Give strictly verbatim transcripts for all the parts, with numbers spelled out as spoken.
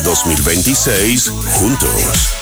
dos mil veintiséis juntos.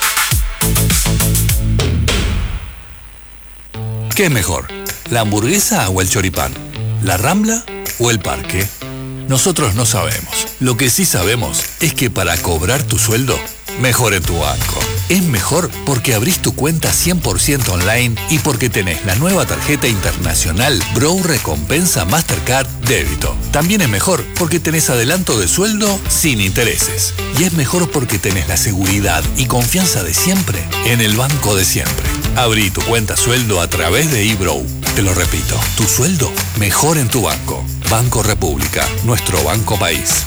¿Qué es mejor? ¿La hamburguesa o el choripán? ¿La Rambla o el Parque? Nosotros no sabemos. Lo que sí sabemos es que para cobrar tu sueldo, mejor en tu banco. Es mejor porque abrís tu cuenta cien por ciento online y porque tenés la nueva tarjeta internacional Bro Recompensa Mastercard Débito. También es mejor porque tenés adelanto de sueldo sin intereses. Y es mejor porque tenés la seguridad y confianza de siempre en el banco de siempre. Abrí tu cuenta sueldo a través de eBrow. Te lo repito, tu sueldo mejor en tu banco. Banco República, nuestro banco país.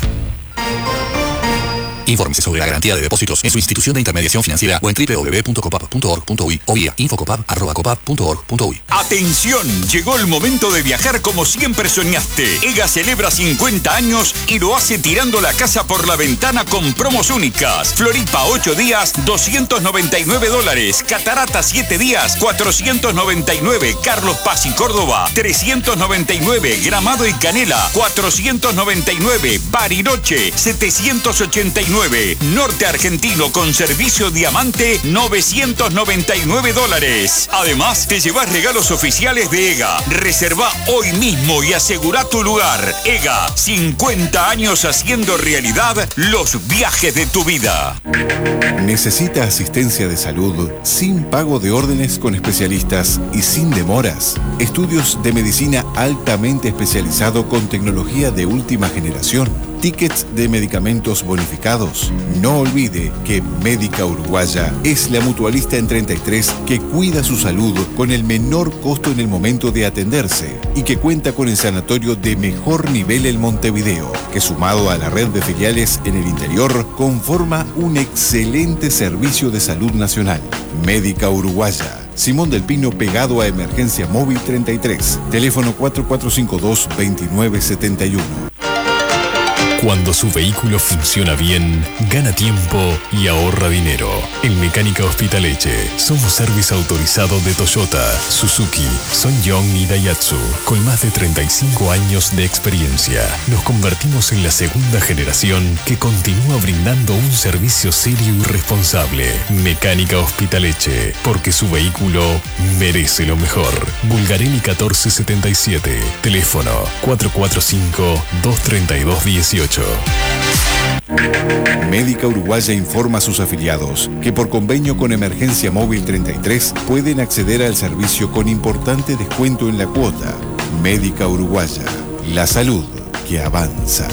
Infórmese sobre la garantía de depósitos en su institución de intermediación financiera o en doble u doble u doble u punto copap punto org punto uy o vía infocopap arroba copap punto org punto uy. ¡Atención! Llegó el momento de viajar como siempre soñaste. EGA celebra cincuenta años y lo hace tirando la casa por la ventana con promos únicas. Floripa ocho días, doscientos noventa y nueve dólares. Catarata siete días, cuatrocientos noventa y nueve. Carlos Paz y Córdoba, trescientos noventa y nueve. Gramado y Canela, cuatrocientos noventa y nueve. Bariloche, setecientos ochenta y nueve. Norte Argentino con servicio Diamante, novecientos noventa y nueve dólares. Además, te llevas regalos oficiales de EGA. Reserva hoy mismo y asegura tu lugar. EGA, cincuenta años haciendo realidad los viajes de tu vida. ¿Necesita asistencia de salud sin pago de órdenes con especialistas y sin demoras? Estudios de medicina altamente especializado con tecnología de última generación. Tickets de medicamentos bonificados. No olvide que Médica Uruguaya es la mutualista en treinta y tres que cuida su salud con el menor costo en el momento de atenderse y que cuenta con el sanatorio de mejor nivel en Montevideo, que sumado a la red de filiales en el interior conforma un excelente servicio de salud nacional. Médica Uruguaya. Simón del Pino pegado a Emergencia Móvil treinta y tres. Teléfono cuatro cuatro cinco dos, dos nueve siete uno. Cuando su vehículo funciona bien, gana tiempo y ahorra dinero. En Mecánica Hospitaleche somos servicio autorizado de Toyota, Suzuki, SsangYong y Daihatsu. Con más de treinta y cinco años de experiencia, nos convertimos en la segunda generación que continúa brindando un servicio serio y responsable. Mecánica Hospitaleche, porque su vehículo merece lo mejor. Bulgarelli catorce setenta y siete. Teléfono cuatro cuatro cinco, dos tres dos uno ocho. Médica Uruguaya informa a sus afiliados que por convenio con Emergencia Móvil treinta y tres pueden acceder al servicio con importante descuento en la cuota. Médica Uruguaya, la salud que avanza.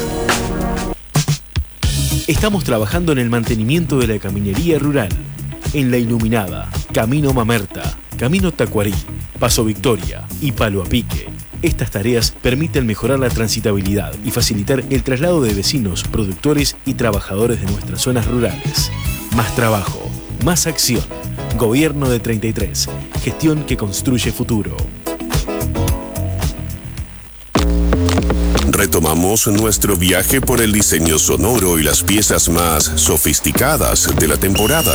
Estamos trabajando en el mantenimiento de la caminería rural, en La Iluminada, Camino Mamerta, Camino Tacuarí, Paso Victoria y Palo a Pique. Estas tareas permiten mejorar la transitabilidad y facilitar el traslado de vecinos, productores y trabajadores de nuestras zonas rurales. Más trabajo, más acción. Gobierno de treinta y tres. Gestión que construye futuro. Retomamos nuestro viaje por el diseño sonoro y las piezas más sofisticadas de la temporada.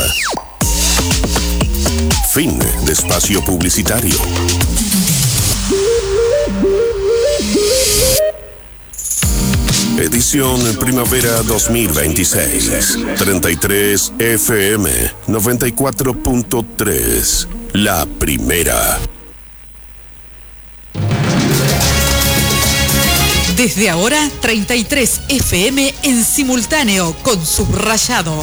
Fin de espacio publicitario. Edición Primavera dos mil veintiséis. treinta y tres F M noventa y cuatro punto tres. La primera. Desde ahora, treinta y tres F M en simultáneo con subrayado.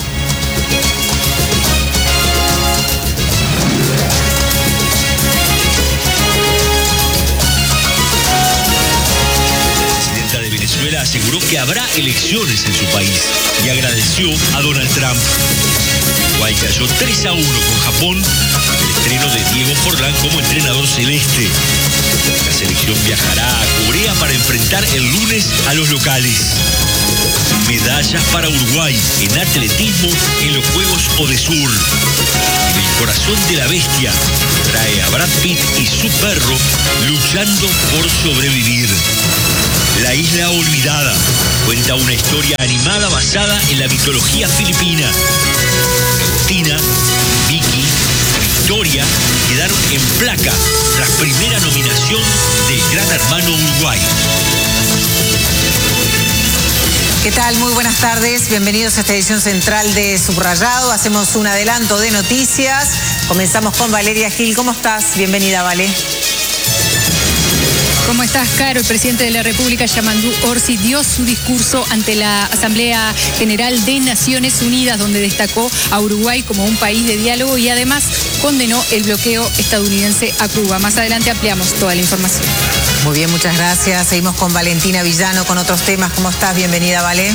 Venezuela aseguró que habrá elecciones en su país y agradeció a Donald Trump. Uruguay cayó tres a uno con Japón, el estreno de Diego Forlán como entrenador celeste. La selección viajará a Corea para enfrentar el lunes a los locales. Medallas para Uruguay en atletismo en los Juegos Odesur. En el corazón de la bestia trae a Brad Pitt y su perro luchando por sobrevivir. La Isla Olvidada cuenta una historia animada basada en la mitología filipina. Agustina, Vicky, Victoria quedaron en placa tras primera nominación del Gran Hermano Uruguay. ¿Qué tal? Muy buenas tardes. Bienvenidos a esta edición central de Subrayado. Hacemos un adelanto de noticias. Comenzamos con Valeria Gil. ¿Cómo estás? Bienvenida, Vale. ¿Cómo estás, Caro? El presidente de la República, Yamandu Orsi, dio su discurso ante la Asamblea General de Naciones Unidas, donde destacó a Uruguay como un país de diálogo y además condenó el bloqueo estadounidense a Cuba. Más adelante ampliamos toda la información. Muy bien, muchas gracias. Seguimos con Valentina Villano con otros temas. ¿Cómo estás? Bienvenida, Vale.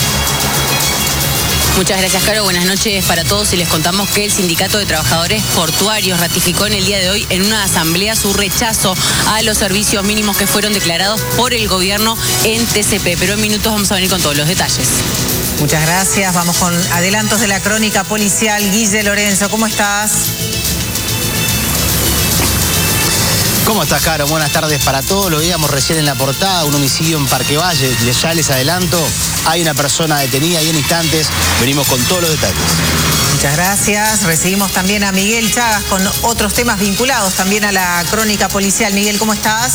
Muchas gracias, Caro. Buenas noches para todos y les contamos que el Sindicato de Trabajadores Portuarios ratificó en el día de hoy en una asamblea su rechazo a los servicios mínimos que fueron declarados por el gobierno en T C P. Pero en minutos vamos a venir con todos los detalles. Muchas gracias. Vamos con adelantos de la crónica policial. Guille Lorenzo, ¿cómo estás? ¿Cómo estás, Caro? Buenas tardes para todos. Lo veíamos recién en la portada, un homicidio en Parque Valle. Ya les adelanto, hay una persona detenida y en instantes venimos con todos los detalles. Muchas gracias. Recibimos también a Miguel Chagas con otros temas vinculados también a la crónica policial. Miguel, ¿cómo estás?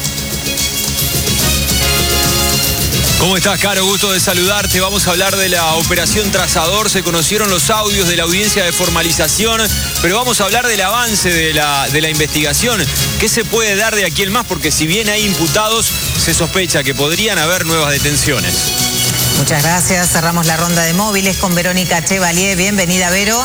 ¿Cómo estás, Caro? Gusto de saludarte. Vamos a hablar de la operación Trazador. Se conocieron los audios de la audiencia de formalización, pero vamos a hablar del avance de la, de la investigación. ¿Qué se puede dar de aquí en más? Porque si bien hay imputados, se sospecha que podrían haber nuevas detenciones. Muchas gracias. Cerramos la ronda de móviles con Verónica Chevalier. Bienvenida, Vero.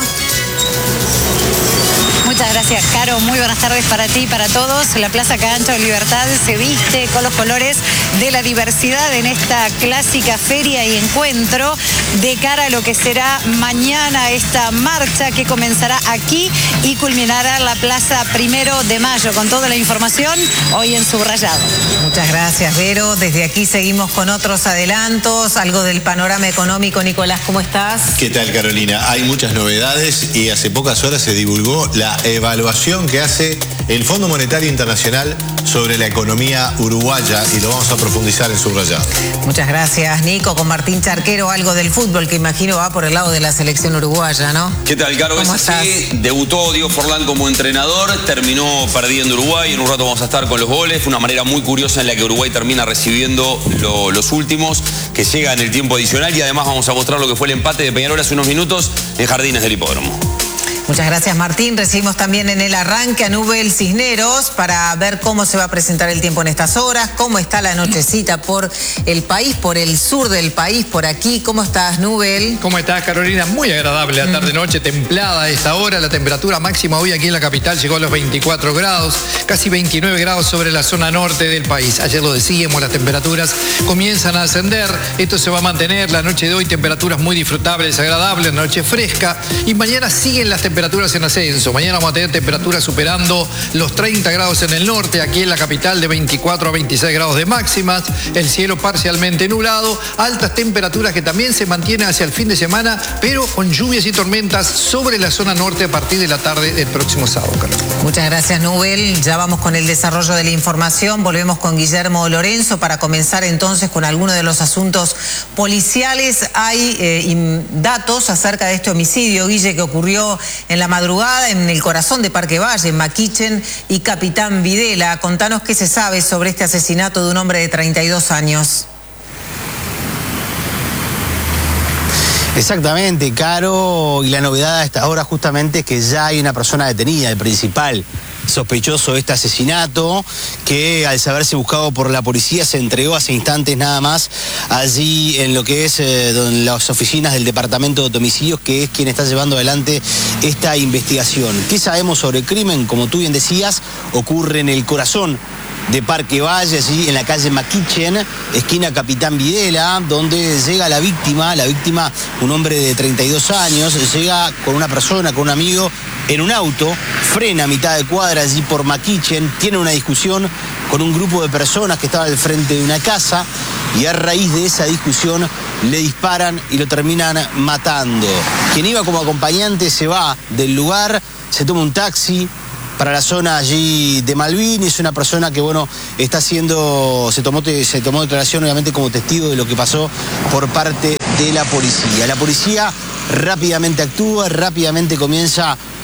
Muchas gracias, Caro. Muy buenas tardes para ti y para todos. La Plaza Cancha de Libertad se viste con los colores de la diversidad en esta clásica feria y encuentro de cara a lo que será mañana esta marcha que comenzará aquí y culminará en la Plaza Primero de Mayo. Con toda la información hoy en Subrayado. Muchas gracias, Vero. Desde aquí seguimos con otros adelantos. Algo del panorama económico. Nicolás, ¿cómo estás? ¿Qué tal, Carolina? Hay muchas novedades y hace pocas horas se divulgó la evaluación que hace el Fondo Monetario Internacional sobre la economía uruguaya y lo vamos a profundizar en Subrayado. Muchas gracias, Nico. Con Martín Charquero, algo del fútbol que imagino va por el lado de la selección uruguaya, ¿no? ¿Qué tal, Caro? ¿Cómo es así. estás? Debutó Diego Forlán como entrenador, terminó perdiendo Uruguay. En un rato vamos a estar con los goles. Fue una manera muy curiosa en la que Uruguay termina recibiendo lo, los últimos que llega en el tiempo adicional y además vamos a mostrar lo que fue el empate de Peñarol hace unos minutos en Jardines del Hipódromo. Muchas gracias, Martín. Recibimos también en el arranque a Nubel Cisneros para ver cómo se va a presentar el tiempo en estas horas, cómo está la nochecita por el país, por el sur del país, por aquí. ¿Cómo estás, Nubel? ¿Cómo estás, Carolina? Muy agradable la tarde-noche, templada a esta hora. La temperatura máxima hoy aquí en la capital llegó a los veinticuatro grados, casi veintinueve grados sobre la zona norte del país. Ayer lo decíamos, las temperaturas comienzan a ascender. Esto se va a mantener la noche de hoy, temperaturas muy disfrutables, agradables, noche fresca. Y mañana siguen las temperaturas temperaturas en ascenso. Mañana vamos a tener temperaturas superando los treinta grados en el norte, aquí en la capital de veinticuatro a veintiséis grados de máximas, el cielo parcialmente nublado, altas temperaturas que también se mantienen hacia el fin de semana, pero con lluvias y tormentas sobre la zona norte a partir de la tarde del próximo sábado, Carlos. Muchas gracias, Nubel. Ya vamos con el desarrollo de la información. Volvemos con Guillermo Lorenzo para comenzar entonces con algunos de los asuntos policiales. Hay eh, datos acerca de este homicidio, Guille, que ocurrió en la madrugada en el corazón de Parque Valle, en Maquichen y Capitán Videla. Contanos qué se sabe sobre este asesinato de un hombre de treinta y dos años. Exactamente, Caro, y la novedad a esta hora justamente es que ya hay una persona detenida, el principal sospechoso de este asesinato, que al saberse buscado por la policía se entregó hace instantes nada más allí en lo que es eh, las oficinas del Departamento de Homicidios, que es quien está llevando adelante esta investigación. ¿Qué sabemos sobre el crimen? Como tú bien decías, ocurre en el corazón de Parque Valle, allí en la calle Maquichen, esquina Capitán Videla, donde llega la víctima, la víctima, un hombre de treinta y dos años, llega con una persona, con un amigo, en un auto, frena a mitad de cuadra allí por Maquichen, tiene una discusión con un grupo de personas que estaba al frente de una casa y a raíz de esa discusión le disparan y lo terminan matando. Quien iba como acompañante se va del lugar, se toma un taxi para la zona allí de Malvin, es una persona que, bueno, está haciendo, se tomó, se tomó declaración obviamente como testigo de lo que pasó por parte de la policía. La policía rápidamente actúa, rápidamente comienza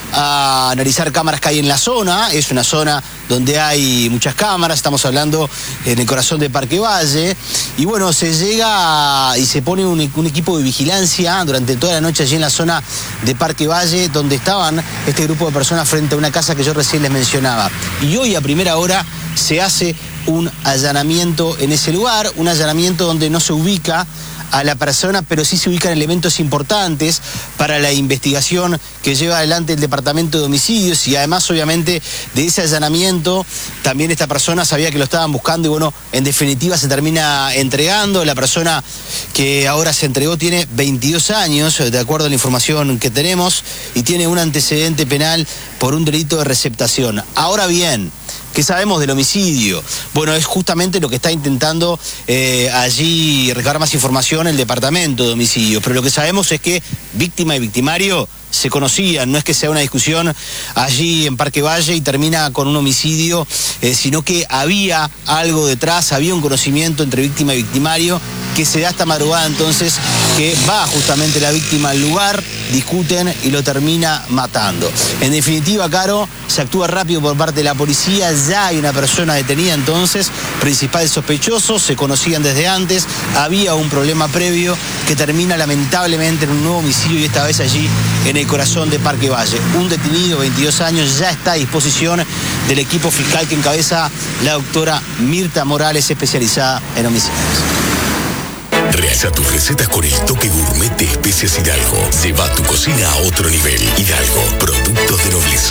a analizar cámaras que hay en la zona. Es una zona donde hay muchas cámaras, estamos hablando en el corazón de Parque Valle. Y bueno, se llega y se pone un, un equipo de vigilancia durante toda la noche allí en la zona de Parque Valle, donde estaban este grupo de personas frente a una casa que yo recién les mencionaba. Y hoy a primera hora se hace un allanamiento en ese lugar, un allanamiento donde no se ubica a la persona, pero sí se ubican elementos importantes para la investigación que lleva adelante el Departamento de Homicidios. Y además, obviamente, de ese allanamiento, también esta persona sabía que lo estaban buscando y bueno, en definitiva se termina entregando. La persona que ahora se entregó tiene veintidós años, de acuerdo a la información que tenemos, y tiene un antecedente penal por un delito de receptación. Ahora bien, ¿qué sabemos del homicidio? Bueno, es justamente lo que está intentando eh, allí recabar más información el Departamento de Homicidios. Pero lo que sabemos es que víctima y victimario se conocían, no es que sea una discusión allí en Parque Valle y termina con un homicidio, eh, sino que había algo detrás, había un conocimiento entre víctima y victimario que se da esta madrugada entonces, que va justamente la víctima al lugar, discuten y lo termina matando. En definitiva, Caro, se actúa rápido por parte de la policía, ya hay una persona detenida entonces, principal sospechoso, se conocían desde antes, había un problema previo que termina lamentablemente en un nuevo homicidio y esta vez allí en el corazón de Parque Valle. Un detenido, veintidós años, ya está a disposición del equipo fiscal que encabeza la doctora Mirta Morales, especializada en homicidios. Realiza tus recetas con el toque gourmet de Especias Hidalgo. Lleva tu cocina a otro nivel. Hidalgo, productos de nobleza.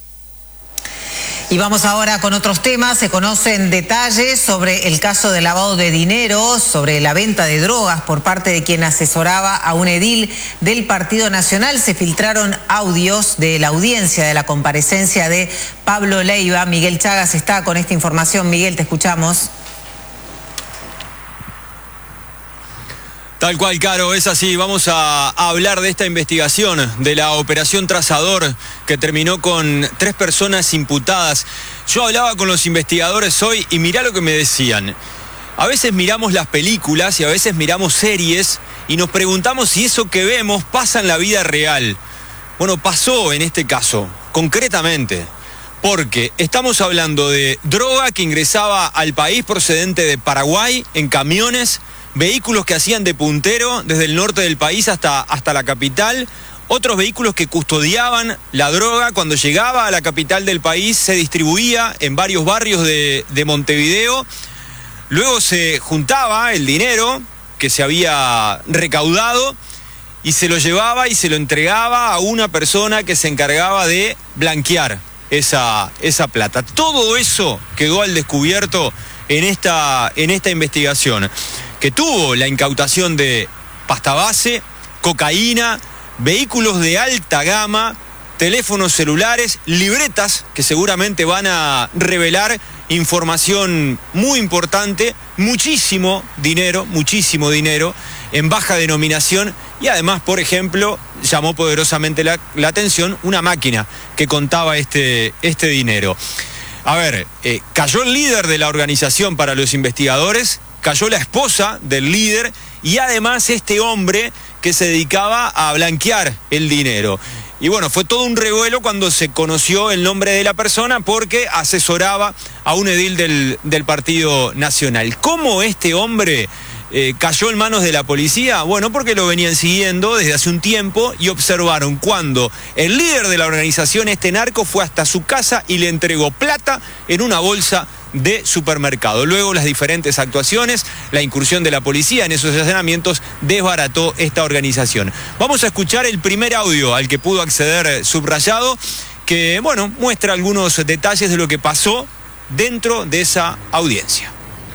Y vamos ahora con otros temas. Se conocen detalles sobre el caso de lavado de dinero, sobre la venta de drogas por parte de quien asesoraba a un edil del Partido Nacional. Se filtraron audios de la audiencia de la comparecencia de Pablo Leiva. Miguel Chagas está con esta información. Miguel, te escuchamos. Tal cual, Caro, es así. Vamos a, a hablar de esta investigación, de la operación Trazador, que terminó con tres personas imputadas. Yo hablaba con los investigadores hoy y mirá lo que me decían. A veces miramos las películas y a veces miramos series y nos preguntamos si eso que vemos pasa en la vida real. Bueno, pasó en este caso, concretamente, porque estamos hablando de droga que ingresaba al país procedente de Paraguay en camiones, vehículos que hacían de puntero desde el norte del país hasta, hasta la capital, otros vehículos que custodiaban la droga cuando llegaba a la capital del país, se distribuía en varios barrios de, de Montevideo, luego se juntaba el dinero que se había recaudado y se lo llevaba y se lo entregaba a una persona que se encargaba de blanquear esa, esa plata. Todo eso quedó al descubierto en esta, en esta investigación, que tuvo la incautación de pasta base, cocaína, vehículos de alta gama, teléfonos celulares, libretas que seguramente van a revelar información muy importante, muchísimo dinero, muchísimo dinero en baja denominación y además, por ejemplo, llamó poderosamente la, la atención una máquina que contaba este, este dinero. A ver, eh, cayó el líder de la organización para los investigadores, cayó la esposa del líder y además este hombre que se dedicaba a blanquear el dinero. Y bueno, fue todo un revuelo cuando se conoció el nombre de la persona porque asesoraba a un edil del, del Partido Nacional. ¿Cómo este hombre eh, cayó en manos de la policía? Bueno, porque lo venían siguiendo desde hace un tiempo y observaron cuando el líder de la organización, este narco, fue hasta su casa y le entregó plata en una bolsa de supermercado. Luego las diferentes actuaciones, la incursión de la policía en esos allanamientos desbarató esta organización. Vamos a escuchar el primer audio al que pudo acceder Subrayado, que bueno, muestra algunos detalles de lo que pasó dentro de esa audiencia.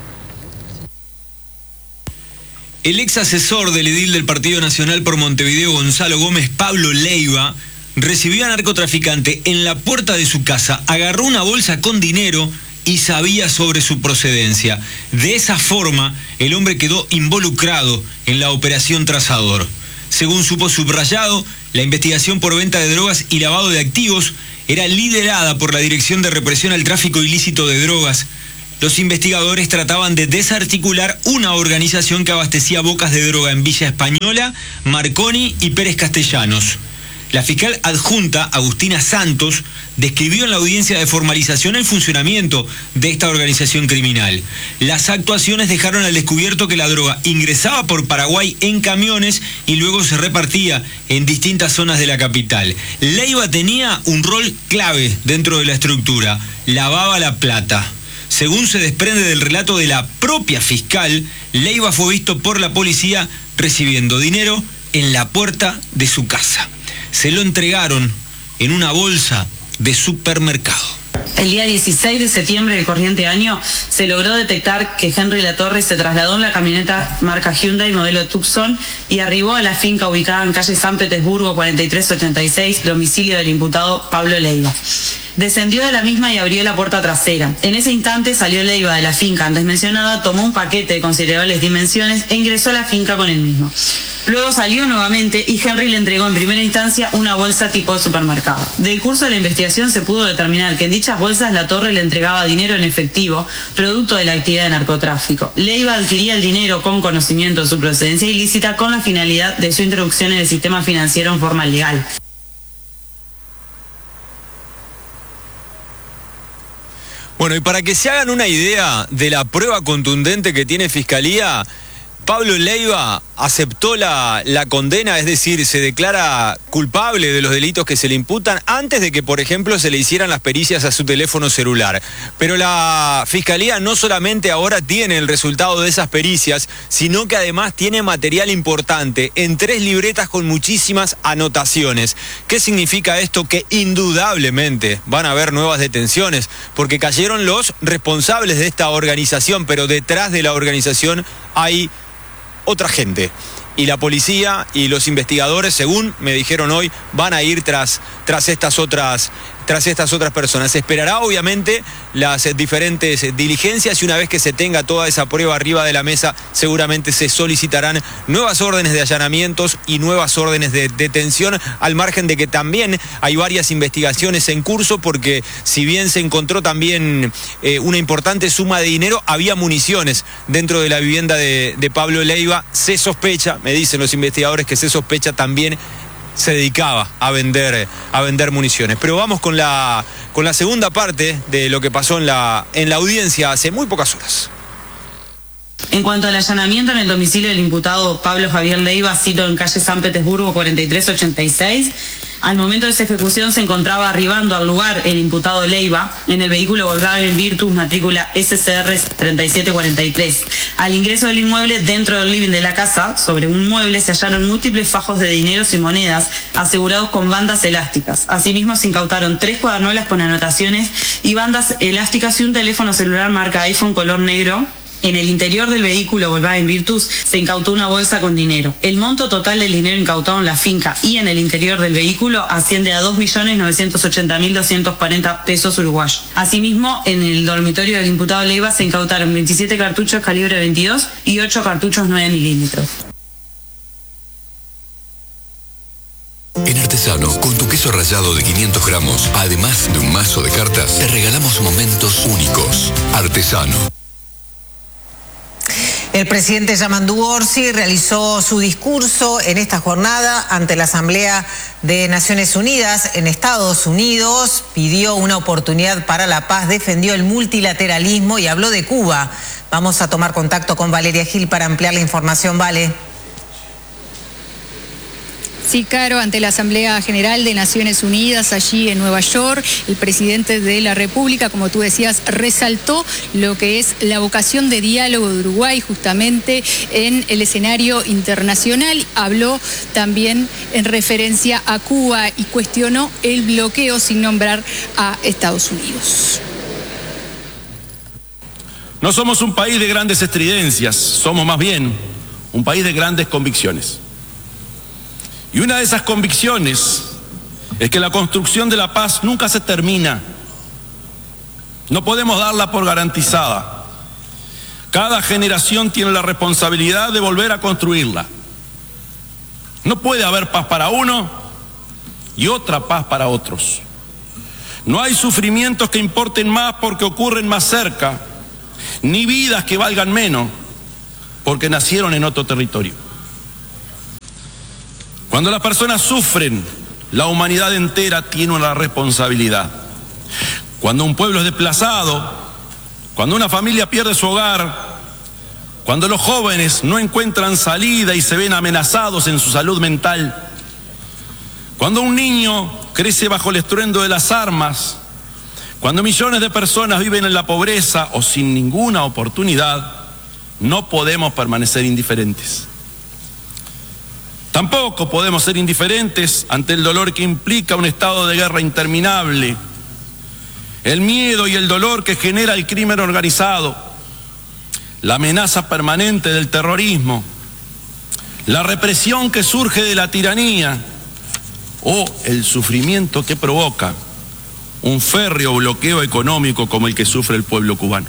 El ex asesor del edil del Partido Nacional por Montevideo, Gonzalo Gómez, Pablo Leiva, recibió a narcotraficante en la puerta de su casa, agarró una bolsa con dinero y sabía sobre su procedencia. De esa forma, el hombre quedó involucrado en la operación Trazador. Según supo Subrayado, la investigación por venta de drogas y lavado de activos era liderada por la Dirección de Represión al Tráfico Ilícito de Drogas. Los investigadores trataban de desarticular una organización que abastecía bocas de droga en Villa Española, Marconi y Pérez Castellanos. La fiscal adjunta, Agustina Santos, describió en la audiencia de formalización el funcionamiento de esta organización criminal. Las actuaciones dejaron al descubierto que la droga ingresaba por Paraguay en camiones y luego se repartía en distintas zonas de la capital. Leiva tenía un rol clave dentro de la estructura: lavaba la plata. Según se desprende del relato de la propia fiscal, Leiva fue visto por la policía recibiendo dinero en la puerta de su casa. Se lo entregaron en una bolsa de supermercado. El día dieciséis de septiembre del corriente año se logró detectar que Henry Latorre se trasladó en la camioneta marca Hyundai modelo Tucson y arribó a la finca ubicada en calle San Petersburgo cuarenta y tres ochenta y seis, domicilio del imputado Pablo Leiva. Descendió de la misma y abrió la puerta trasera. En ese instante salió Leiva de la finca antes mencionada, tomó un paquete de considerables dimensiones e ingresó a la finca con el mismo. Luego salió nuevamente y Henry le entregó en primera instancia una bolsa tipo de supermercado. Del curso de la investigación se pudo determinar que en dichas bolsas Latorre le entregaba dinero en efectivo, producto de la actividad de narcotráfico. Leiva adquiría el dinero con conocimiento de su procedencia ilícita con la finalidad de su introducción en el sistema financiero en forma legal. Bueno, y para que se hagan una idea de la prueba contundente que tiene Fiscalía, Pablo Leiva aceptó la, la condena, es decir, se declara culpable de los delitos que se le imputan antes de que, por ejemplo, se le hicieran las pericias a su teléfono celular. Pero la Fiscalía no solamente ahora tiene el resultado de esas pericias, sino que además tiene material importante en tres libretas con muchísimas anotaciones. ¿Qué significa esto? Que indudablemente van a haber nuevas detenciones, porque cayeron los responsables de esta organización, pero detrás de la organización hay otra gente. Y la policía y los investigadores, según me dijeron hoy, van a ir tras, tras estas otras, tras estas otras personas. Se esperará obviamente las diferentes diligencias y una vez que se tenga toda esa prueba arriba de la mesa, seguramente se solicitarán nuevas órdenes de allanamientos y nuevas órdenes de detención, al margen de que también hay varias investigaciones en curso, porque si bien se encontró también eh, una importante suma de dinero, había municiones dentro de la vivienda de, de Pablo Leiva. Se sospecha, me dicen los investigadores, que se sospecha también se dedicaba a vender, a vender municiones. Pero vamos con la, con la segunda parte de lo que pasó en la, en la audiencia hace muy pocas horas. En cuanto al allanamiento en el domicilio del imputado Pablo Javier Leiva, cito en calle San Petersburgo cuarenta y tres ochenta y seis, al momento de su ejecución se encontraba arribando al lugar el imputado Leiva en el vehículo Volkswagen Virtus matrícula S C R treinta y siete cuarenta y tres. Al ingreso del inmueble, dentro del living de la casa, sobre un mueble se hallaron múltiples fajos de dineros y monedas asegurados con bandas elásticas. Asimismo se incautaron tres cuadernolas con anotaciones y bandas elásticas y un teléfono celular marca iPhone color negro. En el interior del vehículo Volkswagen Virtus se incautó una bolsa con dinero. El monto total del dinero incautado en la finca y en el interior del vehículo asciende a dos millones novecientos ochenta mil doscientos cuarenta pesos uruguayos. Asimismo, en el dormitorio del imputado Leiva se incautaron veintisiete cartuchos calibre veintidós y ocho cartuchos nueve milímetros. En Artesano, con tu queso rallado de quinientos gramos, además de un mazo de cartas, te regalamos momentos únicos. Artesano. El presidente Yamandu Orsi realizó su discurso en esta jornada ante la Asamblea de Naciones Unidas en Estados Unidos. Pidió una oportunidad para la paz, defendió el multilateralismo y habló de Cuba. Vamos a tomar contacto con Valeria Gil para ampliar la información. Vale. Sí, Caro, ante la Asamblea General de Naciones Unidas allí en Nueva York, el presidente de la República, como tú decías, resaltó lo que es la vocación de diálogo de Uruguay justamente en el escenario internacional. Habló también en referencia a Cuba y cuestionó el bloqueo sin nombrar a Estados Unidos. No somos un país de grandes estridencias, somos más bien un país de grandes convicciones. Y una de esas convicciones es que la construcción de la paz nunca se termina. No podemos darla por garantizada. Cada generación tiene la responsabilidad de volver a construirla. No puede haber paz para uno y otra paz para otros. No hay sufrimientos que importen más porque ocurren más cerca, ni vidas que valgan menos porque nacieron en otro territorio. Cuando las personas sufren la humanidad entera tiene una responsabilidad. Cuando un pueblo es desplazado, cuando una familia pierde su hogar, cuando los jóvenes no encuentran salida y se ven amenazados en su salud mental, cuando un niño crece bajo el estruendo de las armas, cuando millones de personas viven en la pobreza o sin ninguna oportunidad, no podemos permanecer indiferentes. Tampoco podemos ser indiferentes ante el dolor que implica un estado de guerra interminable, el miedo y el dolor que genera el crimen organizado, la amenaza permanente del terrorismo, la represión que surge de la tiranía o el sufrimiento que provoca un férreo bloqueo económico como el que sufre el pueblo cubano.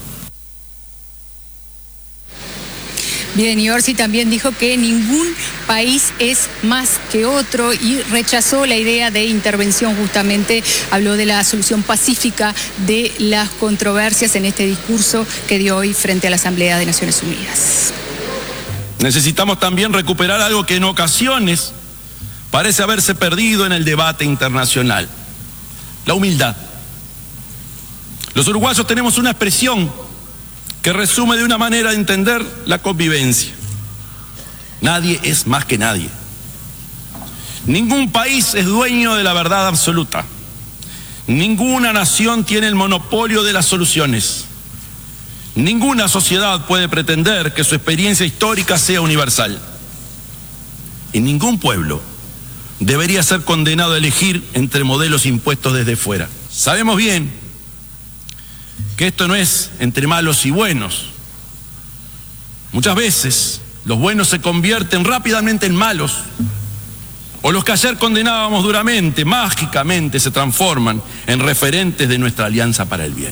Bien, y Orsi también dijo que ningún país es más que otro y rechazó la idea de intervención, justamente habló de la solución pacífica de las controversias en este discurso que dio hoy frente a la Asamblea de Naciones Unidas. Necesitamos también recuperar algo que en ocasiones parece haberse perdido en el debate internacional: la humildad. Los uruguayos tenemos una expresión que resume de una manera de entender la convivencia: nadie es más que nadie. Ningún país es dueño de la verdad absoluta. Ninguna nación tiene el monopolio de las soluciones. Ninguna sociedad puede pretender que su experiencia histórica sea universal. Y ningún pueblo debería ser condenado a elegir entre modelos impuestos desde fuera. Sabemos bien que esto no es entre malos y buenos. Muchas veces los buenos se convierten rápidamente en malos, o los que ayer condenábamos duramente, mágicamente se transforman en referentes de nuestra alianza para el bien.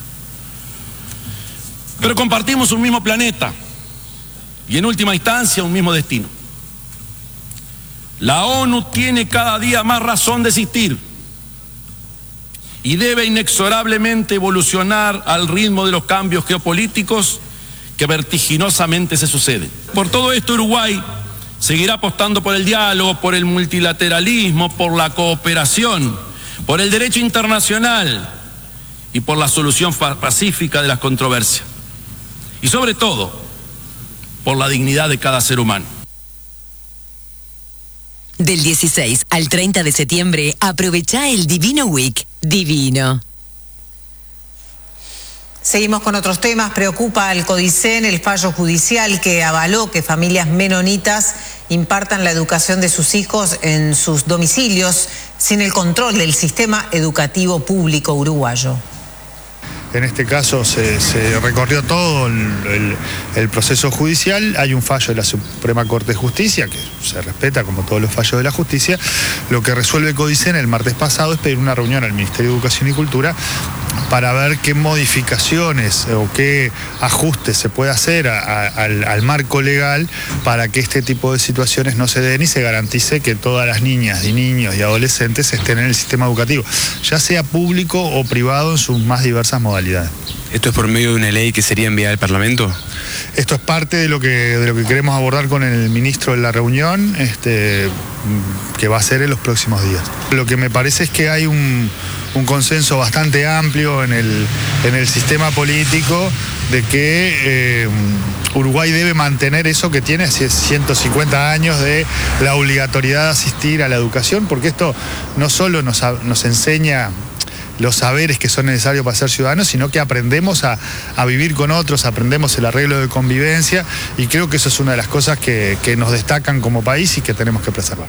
Pero compartimos un mismo planeta y en última instancia un mismo destino. La ONU tiene cada día más razón de existir y debe inexorablemente evolucionar al ritmo de los cambios geopolíticos que vertiginosamente se suceden. Por todo esto, Uruguay seguirá apostando por el diálogo, por el multilateralismo, por la cooperación, por el derecho internacional y por la solución pacífica de las controversias. Y sobre todo, por la dignidad de cada ser humano. Del dieciséis al treinta de septiembre, aprovecha el Divino Week. Divino. Seguimos con otros temas. Preocupa al CODICEN el fallo judicial que avaló que familias menonitas impartan la educación de sus hijos en sus domicilios sin el control del sistema educativo público uruguayo. En este caso se, se recorrió todo el, el, el proceso judicial. Hay un fallo de la Suprema Corte de Justicia que se respeta como todos los fallos de la justicia. Lo que resuelve el CODICEN el martes pasado es pedir una reunión al Ministerio de Educación y Cultura para ver qué modificaciones o qué ajustes se puede hacer a, a, al, al marco legal para que este tipo de situaciones no se den y se garantice que todas las niñas y niños y adolescentes estén en el sistema educativo, ya sea público o privado en sus más diversas modalidades. ¿Esto es por medio de una ley que sería enviada al Parlamento? Esto es parte de lo que, de lo que queremos abordar con el ministro en la reunión, este, que va a ser en los próximos días. Lo que me parece es que hay un, un consenso bastante amplio en el, en el sistema político de que eh, Uruguay debe mantener eso que tiene hace ciento cincuenta años de la obligatoriedad de asistir a la educación, porque esto no solo nos, nos enseña los saberes que son necesarios para ser ciudadanos, sino que aprendemos a, a vivir con otros, aprendemos el arreglo de convivencia, y creo que eso es una de las cosas que, que nos destacan como país y que tenemos que preservar.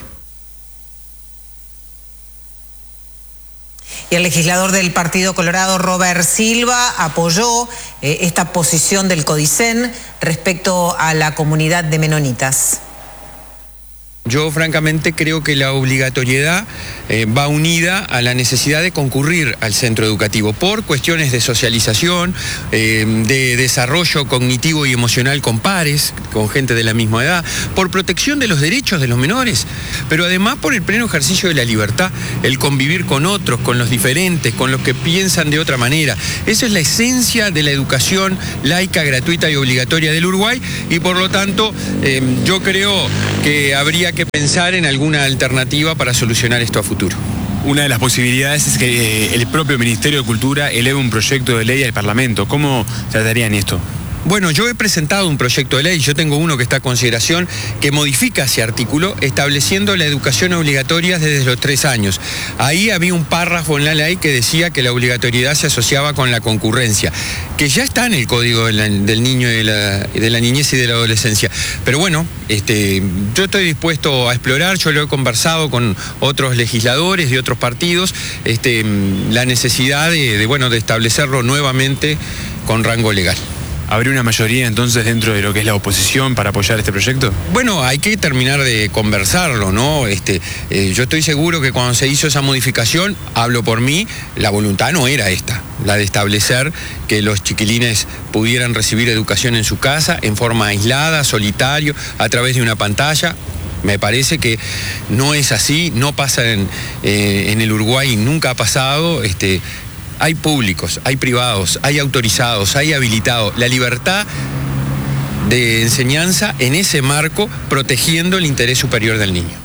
Y el legislador del Partido Colorado, Robert Silva, apoyó eh, esta posición del CODICEN respecto a la comunidad de menonitas. Yo francamente creo que la obligatoriedad eh, va unida a la necesidad de concurrir al centro educativo por cuestiones de socialización, eh, de desarrollo cognitivo y emocional con pares, con gente de la misma edad, por protección de los derechos de los menores, pero además por el pleno ejercicio de la libertad, el convivir con otros, con los diferentes, con los que piensan de otra manera. Esa es la esencia de la educación laica, gratuita y obligatoria del Uruguay, y por lo tanto eh, yo creo que habría que pensar en alguna alternativa para solucionar esto a futuro. Una de las posibilidades es que eh, el propio Ministerio de Cultura eleve un proyecto de ley al Parlamento. ¿Cómo tratarían esto? Bueno, yo he presentado un proyecto de ley, yo tengo uno que está a consideración, que modifica ese artículo estableciendo la educación obligatoria desde los tres años. Ahí había un párrafo en la ley que decía que la obligatoriedad se asociaba con la concurrencia, que ya está en el Código de la, del Niño y de la, de la Niñez y de la Adolescencia. Pero bueno, este, yo estoy dispuesto a explorar, yo lo he conversado con otros legisladores de otros partidos, este, la necesidad de, de, bueno, de establecerlo nuevamente con rango legal. ¿Habría una mayoría entonces dentro de lo que es la oposición para apoyar este proyecto? Bueno, hay que terminar de conversarlo, ¿no? Este, eh, yo estoy seguro que cuando se hizo esa modificación, hablo por mí, la voluntad no era esta, la de establecer que los chiquilines pudieran recibir educación en su casa, en forma aislada, solitario, a través de una pantalla. Me parece que no es así, no pasa en, eh, en el Uruguay, nunca ha pasado. Este, Hay públicos, hay privados, hay autorizados, hay habilitados. La libertad de enseñanza en ese marco, protegiendo el interés superior del niño.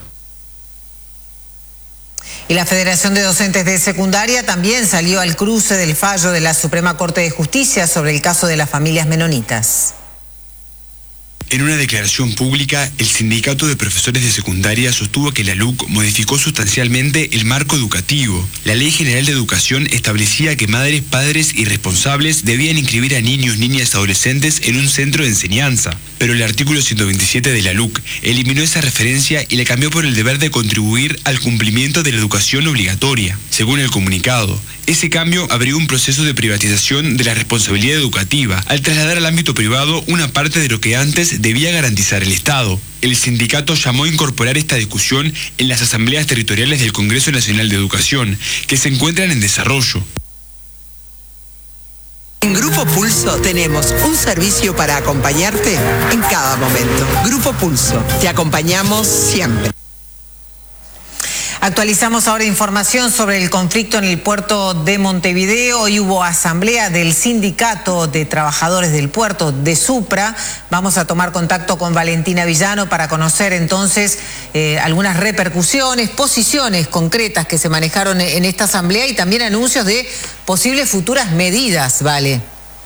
Y la Federación de Docentes de Secundaria también salió al cruce del fallo de la Suprema Corte de Justicia sobre el caso de las familias menonitas. En una declaración pública, el Sindicato de Profesores de Secundaria sostuvo que la L U C modificó sustancialmente el marco educativo. La Ley General de Educación establecía que madres, padres y responsables debían inscribir a niños, niñas y adolescentes en un centro de enseñanza. Pero el artículo ciento veintisiete de la L U C eliminó esa referencia y la cambió por el deber de contribuir al cumplimiento de la educación obligatoria. Según el comunicado, ese cambio abrió un proceso de privatización de la responsabilidad educativa al trasladar al ámbito privado una parte de lo que antes debía garantizar el Estado. El sindicato llamó a incorporar esta discusión en las asambleas territoriales del Congreso Nacional de Educación, que se encuentran en desarrollo. En Grupo Pulso tenemos un servicio para acompañarte en cada momento. Grupo Pulso, te acompañamos siempre. Actualizamos ahora información sobre el conflicto en el puerto de Montevideo. Hoy hubo asamblea del Sindicato de Trabajadores del Puerto de Supra. Vamos a tomar contacto con Valentina Villano para conocer entonces eh, algunas repercusiones, posiciones concretas que se manejaron en esta asamblea y también anuncios de posibles futuras medidas, Vale.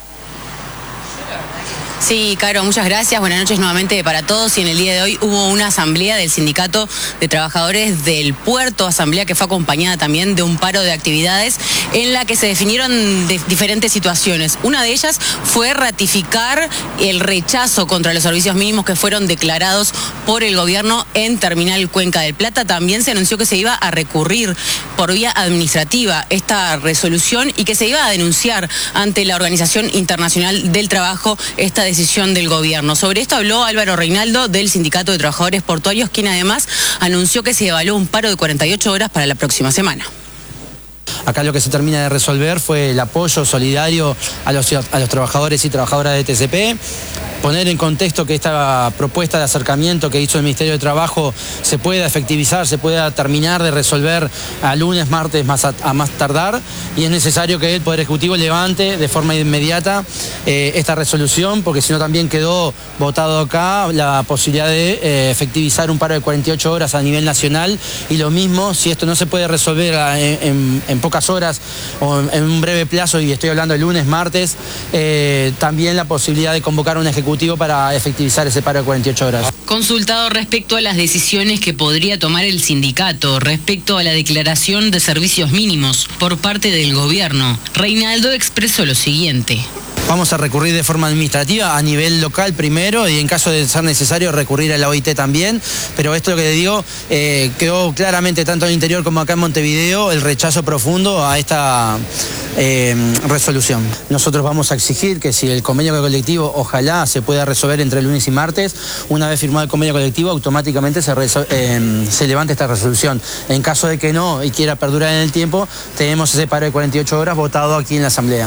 Sí, Caro, muchas gracias. Buenas noches nuevamente para todos. Y en el día de hoy hubo una asamblea del Sindicato de Trabajadores del Puerto, asamblea que fue acompañada también de un paro de actividades en la que se definieron de diferentes situaciones. Una de ellas fue ratificar el rechazo contra los servicios mínimos que fueron declarados por el gobierno en Terminal Cuenca del Plata. También se anunció que se iba a recurrir por vía administrativa esta resolución y que se iba a denunciar ante la Organización Internacional del Trabajo esta decisión decisión del gobierno. Sobre esto habló Álvaro Reinaldo del Sindicato de Trabajadores Portuarios, quien además anunció que se evaluó un paro de cuarenta y ocho horas para la próxima semana. Acá lo que se termina de resolver fue el apoyo solidario a los, a los trabajadores y trabajadoras de T C P, poner en contexto que esta propuesta de acercamiento que hizo el Ministerio de Trabajo se pueda efectivizar, se pueda terminar de resolver a lunes, martes más a, a más tardar, y es necesario que el Poder Ejecutivo levante de forma inmediata eh, esta resolución, porque si no también quedó votado acá la posibilidad de eh, efectivizar un paro de cuarenta y ocho horas a nivel nacional, y lo mismo si esto no se puede resolver en, en, en pocas horas o en, en un breve plazo, y estoy hablando de lunes, martes, eh, también la posibilidad de convocar un ejecutivo para efectivizar ese paro de cuarenta y ocho horas. Consultado respecto a las decisiones que podría tomar el sindicato respecto a la declaración de servicios mínimos por parte del gobierno, Reinaldo expresó lo siguiente. Vamos a recurrir de forma administrativa a nivel local primero, y en caso de ser necesario recurrir a la O I T también, pero esto lo que le digo, eh, quedó claramente tanto en el interior como acá en Montevideo el rechazo profundo a esta eh, resolución. Nosotros vamos a exigir que si el convenio colectivo ojalá se pueda resolver entre lunes y martes, una vez firmado el convenio colectivo automáticamente se, eh, se levante esta resolución. En caso de que no y quiera perdurar en el tiempo, tenemos ese paro de cuarenta y ocho horas votado aquí en la Asamblea.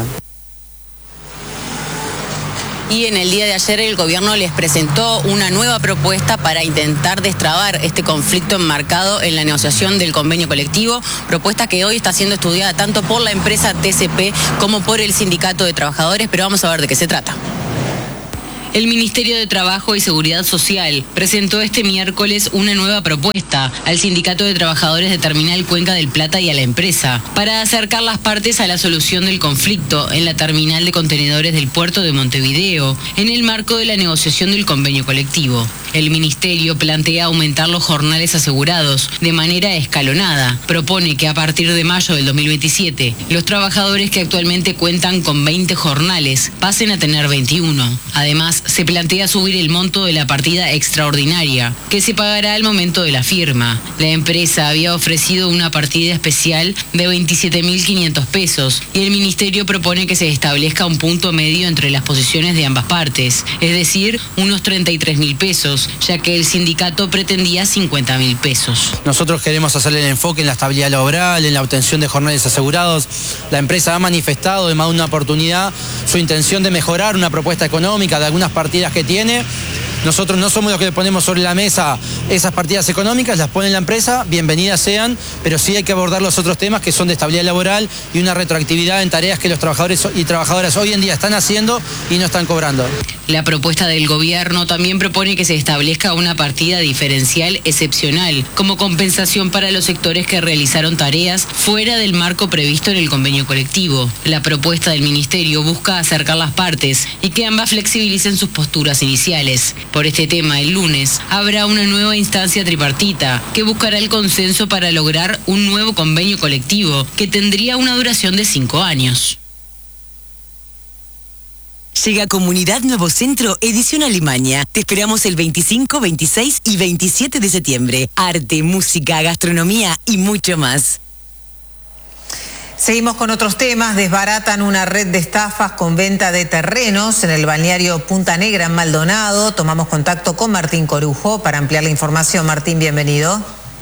Y en el día de ayer el gobierno les presentó una nueva propuesta para intentar destrabar este conflicto enmarcado en la negociación del convenio colectivo, propuesta que hoy está siendo estudiada tanto por la empresa T C P como por el Sindicato de Trabajadores, pero vamos a ver de qué se trata. El Ministerio de Trabajo y Seguridad Social presentó este miércoles una nueva propuesta al Sindicato de Trabajadores de Terminal Cuenca del Plata y a la empresa para acercar las partes a la solución del conflicto en la terminal de contenedores del puerto de Montevideo en el marco de la negociación del convenio colectivo. El Ministerio plantea aumentar los jornales asegurados de manera escalonada. Propone que a partir de mayo del dos mil veintisiete, los trabajadores que actualmente cuentan con veinte jornales pasen a tener veintiuno. Además, se plantea subir el monto de la partida extraordinaria, que se pagará al momento de la firma. La empresa había ofrecido una partida especial de veintisiete mil quinientos pesos y el Ministerio propone que se establezca un punto medio entre las posiciones de ambas partes, es decir, unos treinta y tres mil pesos, ya que el sindicato pretendía cincuenta mil pesos. Nosotros queremos hacerle el enfoque en la estabilidad laboral, en la obtención de jornales asegurados. La empresa ha manifestado en más de una oportunidad su intención de mejorar una propuesta económica de algunas partidas que tiene. Nosotros no somos los que le ponemos sobre la mesa esas partidas económicas, las pone la empresa, bienvenidas sean, pero sí hay que abordar los otros temas que son de estabilidad laboral y una retroactividad en tareas que los trabajadores y trabajadoras hoy en día están haciendo y no están cobrando. La propuesta del gobierno también propone que se establezca una partida diferencial excepcional como compensación para los sectores que realizaron tareas fuera del marco previsto en el convenio colectivo. La propuesta del Ministerio busca acercar las partes y que ambas flexibilicen sus posturas iniciales. Por este tema, el lunes habrá una nueva instancia tripartita que buscará el consenso para lograr un nuevo convenio colectivo que tendría una duración de cinco años. Llega Comunidad Nuevo Centro, edición Alemania. Te esperamos el veinticinco, veintiséis y veintisiete de septiembre. Arte, música, gastronomía y mucho más. Seguimos con otros temas. Desbaratan una red de estafas con venta de terrenos en el balneario Punta Negra en Maldonado. Tomamos contacto con Martín Corujo para ampliar la información. Martín, bienvenido.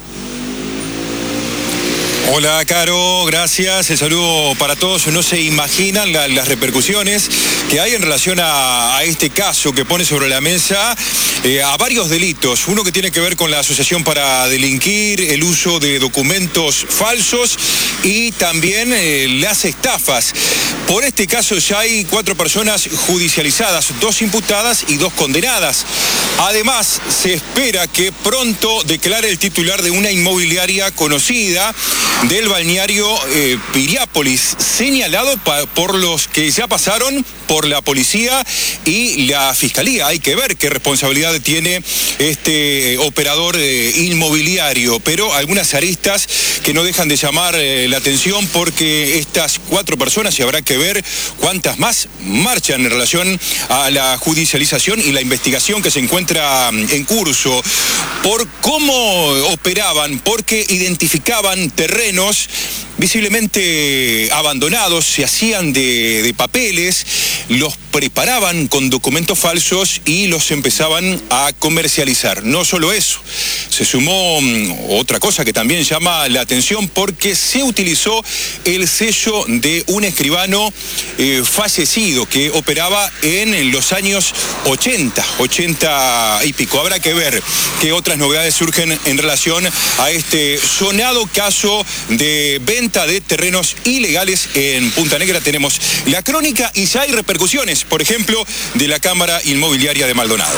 Hola, Caro, gracias. El saludo para todos. No se imaginan la, las repercusiones que hay en relación a, a este caso que pone sobre la mesa eh, a varios delitos. Uno que tiene que ver con la asociación para delinquir, el uso de documentos falsos y también eh, las estafas. Por este caso ya hay cuatro personas judicializadas, dos imputadas y dos condenadas. Además, se espera que pronto declare el titular de una inmobiliaria conocida del balneario eh, Piriápolis, señalado pa, por los que ya pasaron por la policía y la fiscalía. Hay que ver qué responsabilidad tiene este operador eh, inmobiliario, pero algunas aristas que no dejan de llamar eh, la atención porque estas cuatro personas, y habrá que ver cuántas más marchan en relación a la judicialización y la investigación que se encuentra en curso, por cómo operaban, porque identificaban terrenos visiblemente abandonados, se hacían de, de papeles, los preparaban con documentos falsos y los empezaban a comercializar. No solo eso, se sumó otra cosa que también llama la atención porque se utilizó el sello de un escribano eh, fallecido que operaba en los años ochenta, ochenta y pico. Habrá que ver qué otras novedades surgen en relación a este sonado caso de venta de terrenos ilegales en Punta Negra. Tenemos la crónica y ya hay repercusiones, por ejemplo, de la Cámara Inmobiliaria de Maldonado.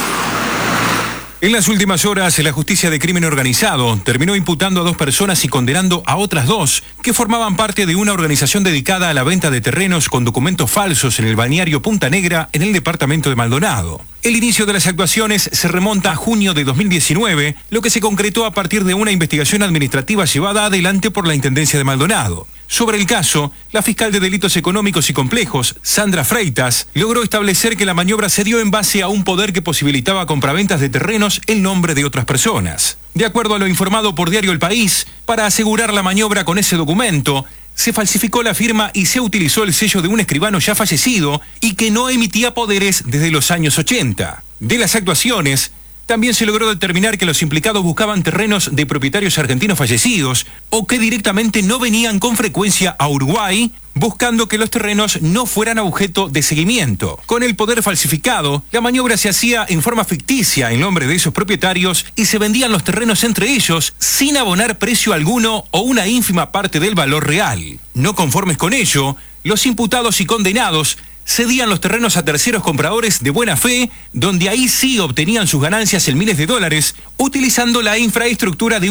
En las últimas horas, la Justicia de Crimen Organizado terminó imputando a dos personas y condenando a otras dos que formaban parte de una organización dedicada a la venta de terrenos con documentos falsos en el balneario Punta Negra en el departamento de Maldonado. El inicio de las actuaciones se remonta a junio de dos mil diecinueve, lo que se concretó a partir de una investigación administrativa llevada adelante por la Intendencia de Maldonado. Sobre el caso, la fiscal de Delitos Económicos y Complejos, Sandra Freitas, logró establecer que la maniobra se dio en base a un poder que posibilitaba compraventas de terrenos en nombre de otras personas. De acuerdo a lo informado por Diario El País, para asegurar la maniobra con ese documento, se falsificó la firma y se utilizó el sello de un escribano ya fallecido y que no emitía poderes desde los años ochenta. De las actuaciones, también se logró determinar que los implicados buscaban terrenos de propietarios argentinos fallecidos o que directamente no venían con frecuencia a Uruguay, buscando que los terrenos no fueran objeto de seguimiento. Con el poder falsificado, la maniobra se hacía en forma ficticia en nombre de esos propietarios y se vendían los terrenos entre ellos sin abonar precio alguno o una ínfima parte del valor real. No conformes con ello, los imputados y condenados cedían los terrenos a terceros compradores de buena fe, donde ahí sí obtenían sus ganancias en miles de dólares, utilizando la infraestructura de